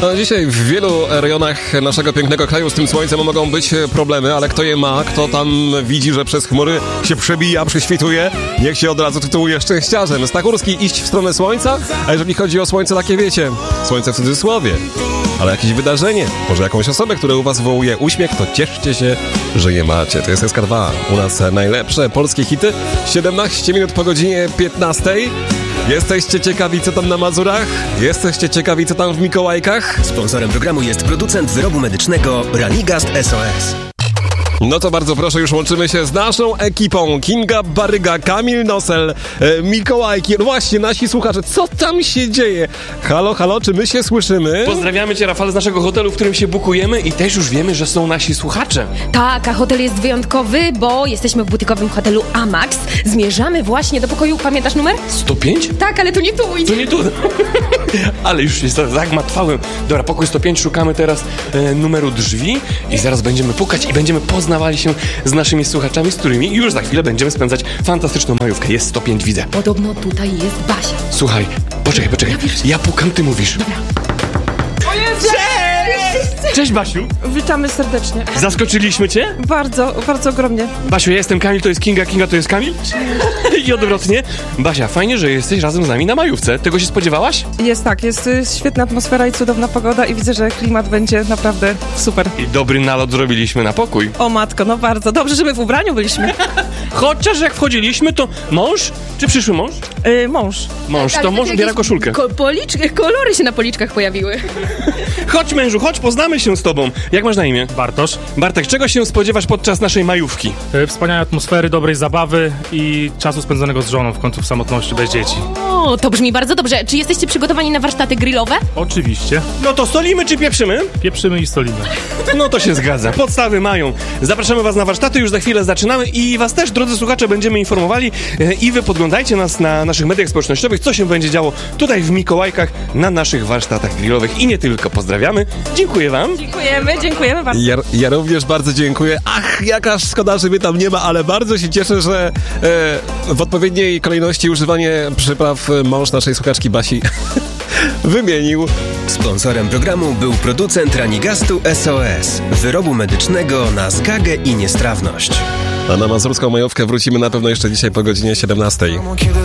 No, dzisiaj w wielu rejonach naszego pięknego kraju z tym słońcem mogą być problemy, ale kto je ma, kto tam widzi, że przez chmury się przebija, prześwituje, niech się od razu tytułuje szczęściarzem. Stachurski iść w stronę słońca, a jeżeli chodzi o słońce, takie wiecie, słońce w cudzysłowie, ale jakieś wydarzenie, może jakąś osobę, która u was wywołuje uśmiech, to cieszcie się, że je macie. To jest SK2. U nas najlepsze polskie hity. 17 minut po godzinie 15. Jesteście ciekawi, co tam na Mazurach? Jesteście ciekawi, co tam w Mikołajkach? Sponsorem programu jest producent wyrobu medycznego Ranigast SOS. No to bardzo proszę, już łączymy się z naszą ekipą. Kinga Baryga, Kamil Nosel, Mikołajki. No właśnie, nasi słuchacze, co tam się dzieje? Halo, halo, czy my się słyszymy? Pozdrawiamy cię, Rafale, z naszego hotelu, w którym się bukujemy i też już wiemy, że są nasi słuchacze. Tak, a hotel jest wyjątkowy, bo jesteśmy w butikowym hotelu Amax. Zmierzamy właśnie do pokoju, pamiętasz numer? 105? Tak, ale to nie tu. To nie tu. Ale już jest zagmatwałem. Dobra, pokój 105, szukamy teraz numeru drzwi i zaraz będziemy pukać i będziemy poznawali się z naszymi słuchaczami, z którymi już za chwilę będziemy spędzać fantastyczną majówkę. Jest 105, widzę. Podobno tutaj jest Basia. Słuchaj, poczekaj. Ja pukam, ty mówisz. Dobra. Cześć, Basiu. Witamy serdecznie. Zaskoczyliśmy cię? Bardzo, bardzo ogromnie. Basiu, ja jestem Kamil, to jest Kinga, Kinga to jest Kamil? I odwrotnie. Basia, fajnie, że jesteś razem z nami na majówce. Tego się spodziewałaś? Jest świetna atmosfera i cudowna pogoda i widzę, że klimat będzie naprawdę super. I dobry nalot zrobiliśmy na pokój. O matko, no bardzo. Dobrze, że my w ubraniu byliśmy. Chociaż jak wchodziliśmy, to mąż czy przyszły mąż? Mąż. Mąż, to mąż ubiera koszulkę. Kolory się na policzkach pojawiły. Chodź, mężu, chodź, poznamy się z tobą. Jak masz na imię? Bartosz. Bartek, czego się spodziewasz podczas naszej majówki? Wspaniałej atmosfery, dobrej zabawy i czasu spędzonego z żoną w końcu w samotności bez dzieci. O, to brzmi bardzo dobrze. Czy jesteście przygotowani na warsztaty grillowe? Oczywiście. No to solimy czy pieprzymy? Pieprzymy i solimy. No to się zgadza. Podstawy mają. Zapraszamy was na warsztaty, już za chwilę zaczynamy i was też, drodzy słuchacze, będziemy informowali i wy podglądajcie nas na naszych mediach społecznościowych, co się będzie działo tutaj w Mikołajkach na naszych warsztatach grillowych i nie tylko. Pozdrawiamy. Dziękuję wam. Dziękujemy bardzo. Ja również bardzo dziękuję. Ach, jaka szkoda, że mnie tam nie ma, ale bardzo się cieszę, że w odpowiedniej kolejności używanie przypraw mąż naszej słuchaczki Basi wymienił. Sponsorem programu był producent Ranigastu SOS. Wyrobu medycznego na zgagę i niestrawność. A na mazurską majówkę wrócimy na pewno jeszcze dzisiaj po godzinie 17.